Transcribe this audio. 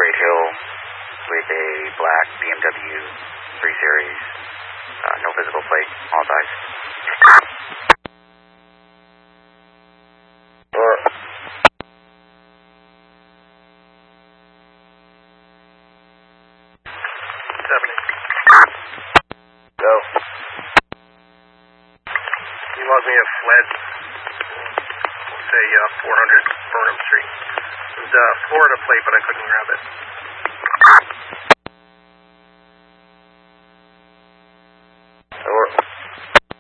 Great Hill with a black BMW 3 Series. No visible plate. All sides. Go. You log me a flat, say 400 Burnham Street. It was a Florida plate, but I couldn't grab it.